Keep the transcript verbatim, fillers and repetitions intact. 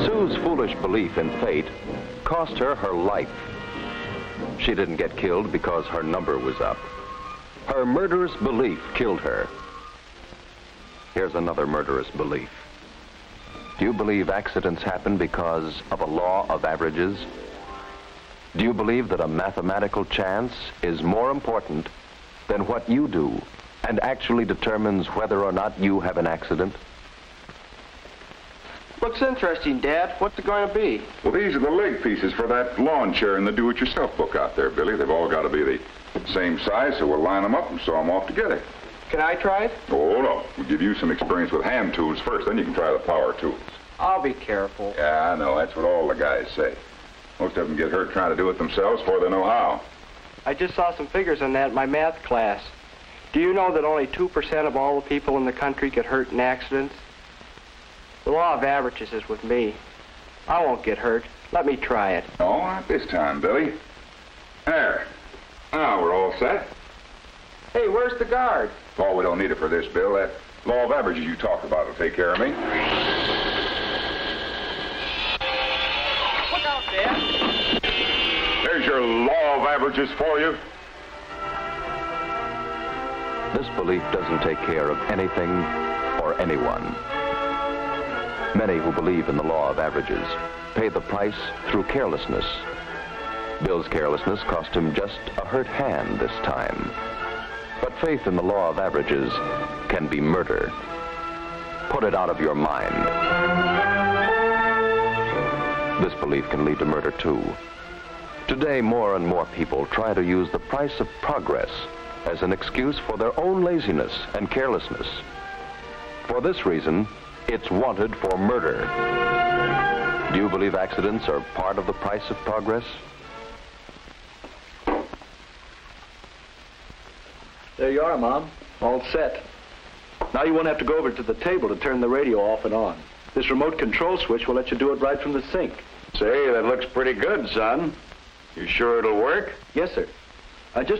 Sue's foolish belief in fate cost her her life. She didn't get killed because her number was up. Her murderous belief killed her. Here's another murderous belief. Do you believe accidents happen because of a law of averages? Do you believe that a mathematical chance is more important than what you do and actually determines whether or not you have an accident? Looks interesting, Dad. What's it going to be? Well, these are the leg pieces for that lawn chair in the do-it-yourself book out there, Billy. They've all got to be the same size, so we'll line them up and sew them off together. Can I try it? Oh, no. We'll give you some experience with hand tools first, then you can try the power tools. I'll be careful. Yeah, I know. That's what all the guys say. Most of them get hurt trying to do it themselves before they know how. I just saw some figures on that in my math class. Do you know that only two percent of all the people in the country get hurt in accidents? The law of averages is with me. I won't get hurt. Let me try it. No, not this time, Billy. There. Now we're all set. Hey, where's the guard? Oh, we don't need it for this, Bill. That law of averages you talked about will take care of me. Look out, Dad. There's your law of averages for you. This belief doesn't take care of anything or anyone. Many who believe in the law of averages pay the price through carelessness. Bill's carelessness cost him just a hurt hand this time. But faith in the law of averages can be murder. Put it out of your mind. This belief can lead to murder too. Today, more and more people try to use the price of progress as an excuse for their own laziness and carelessness. For this reason, it's wanted for murder. Do you believe accidents are part of the price of progress? There you are, Mom. All set. Now you won't have to go over to the table to turn the radio off and on. This remote control switch will let you do it right from the sink. Say, that looks pretty good, son. You sure it'll work? Yes, sir. I just